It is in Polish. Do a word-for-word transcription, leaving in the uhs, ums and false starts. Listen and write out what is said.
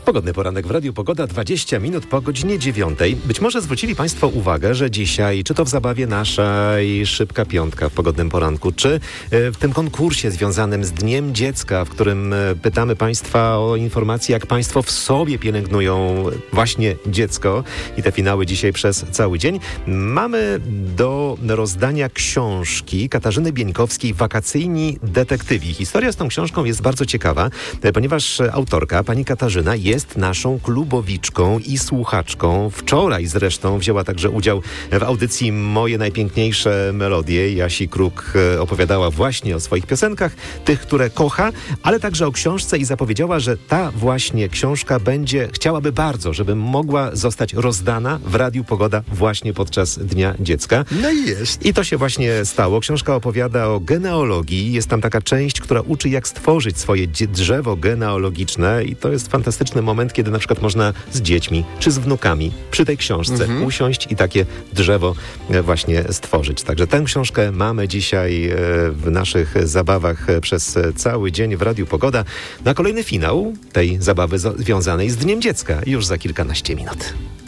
Pogodny poranek w Radiu Pogoda, dwadzieścia minut po godzinie dziewiątej. Być może zwrócili Państwo uwagę, że dzisiaj, czy to w zabawie naszej Szybka Piątka w Pogodnym Poranku, czy w tym konkursie związanym z Dniem Dziecka, w którym pytamy Państwa o informacje, jak Państwo w sobie pielęgnują właśnie dziecko i te finały dzisiaj przez cały dzień. Mamy do rozdania książki Katarzyny Bieńkowskiej Wakacyjni detektywi. Historia z tą książką jest bardzo ciekawa, ponieważ autorka, pani Katarzyna, jest naszą klubowiczką i słuchaczką. Wczoraj zresztą wzięła także udział w audycji Moje najpiękniejsze melodie. Jasi Kruk opowiadała właśnie o swoich piosenkach, tych, które kocha, ale także o książce i zapowiedziała, że ta właśnie książka będzie, chciałaby bardzo, żeby mogła zostać rozdana w Radiu Pogoda właśnie podczas Dnia Dziecka. No i jest. I to się właśnie stało. Książka opowiada o genealogii. Jest tam taka część, która uczy, jak stworzyć swoje drzewo genealogiczne i to jest fantastyczny moment, kiedy na przykład można z dziećmi czy z wnukami przy tej książce mhm. usiąść i takie drzewo właśnie stworzyć. Także tę książkę mamy dzisiaj w naszych zabawach przez cały dzień w Radiu Pogoda. Na kolejny finał tej zabawy związanej z Dniem Dziecka już za kilkanaście minut.